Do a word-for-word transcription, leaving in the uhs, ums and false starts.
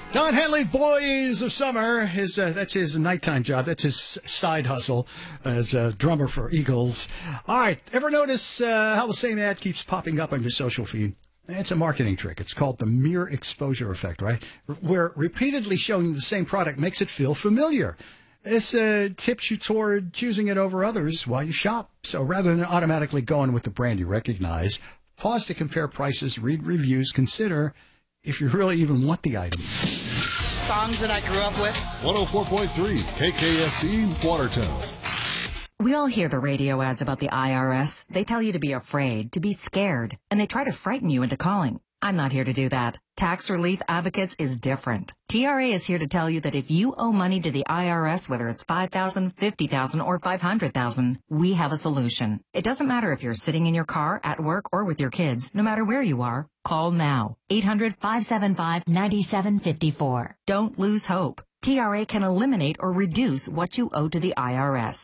Don Henley, Boys of Summer, his, uh, that's his nighttime job. That's his side hustle as a drummer for Eagles. All right, ever notice uh, how the same ad keeps popping up on your social feed? It's a marketing trick. It's called the mere exposure effect, right? Where repeatedly showing the same product makes it feel familiar. This uh, tips you toward choosing it over others while you shop. So rather than automatically going with the brand you recognize, pause to compare prices, read reviews, consider if you really even want the item. Songs that I grew up with. one oh four point three K K S D, Watertown. We all hear the radio ads about the I R S. They tell you to be afraid, to be scared, and they try to frighten you into calling. I'm not here to do that. Tax Relief Advocates is different. T R A is here to tell you that if you owe money to the I R S, whether it's five thousand dollars, fifty thousand dollars, or five hundred thousand dollars, we have a solution. It doesn't matter if you're sitting in your car, at work, or with your kids. No matter where you are, call now. eight hundred, five seven five, nine seven five four. Don't lose hope. T R A can eliminate or reduce what you owe to the I R S.